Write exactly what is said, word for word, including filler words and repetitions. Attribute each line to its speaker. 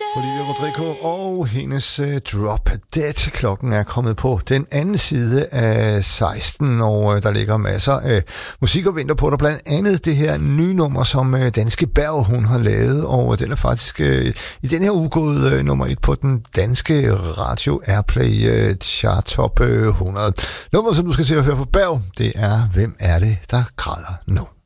Speaker 1: Olivia Rodrigo og hendes uh, Drop Dead. Klokken er kommet på den anden side af seksten, og uh, der ligger masser af musik og venter på der. Blandt andet det her nye nummer, som uh, Danske Berg hun har lavet, og den er faktisk uh, i den her uge gået uh, nummer et på den danske Radio Airplay uh, Chart Top uh, hundrede. Nummer, som du skal se og høre på Berg, det er Hvem er det, der græder nu?